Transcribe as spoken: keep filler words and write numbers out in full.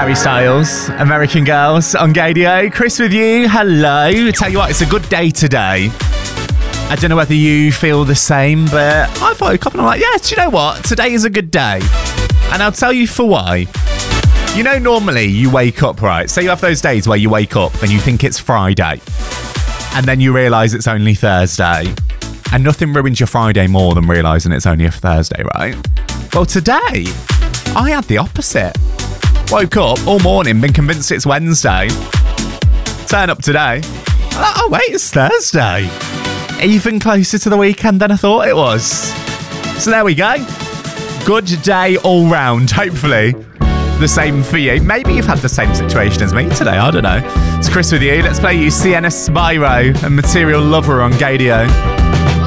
Harry Styles, American Girls on Gadio. Chris with you. Hello. Tell you what, it's a good day today. I don't know whether you feel the same, but I woke up and I'm like, yeah, do you know what? Today is a good day. And I'll tell you for why. You know, normally you wake up, right? Say you have those days where you wake up and you think it's Friday. And then you realise it's only Thursday. And nothing ruins your Friday more than realising it's only a Thursday, right? Well, today, I had the opposite. Woke up all morning, been convinced it's Wednesday. Turn up today. I'm like, oh, wait, it's Thursday. Even closer to the weekend than I thought it was. So there we go. Good day all round, hopefully. The same for you. Maybe you've had the same situation as me today, I don't know. It's Chris with you. Let's play you Sienna Spyro and Material Lover on Gadio.